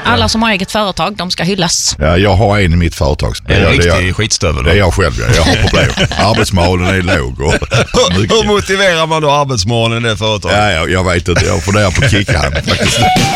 Alla som har eget företag, de ska hyllas. Ja, jag har en i mitt företag. En riktig skitstövel. Det är jag själv, jag har problem. Arbetsmoralen är låg. Hur motiverar man då arbetsmoralen i det företaget? Ja, jag vet inte. Jag funderar på att kicka han faktiskt.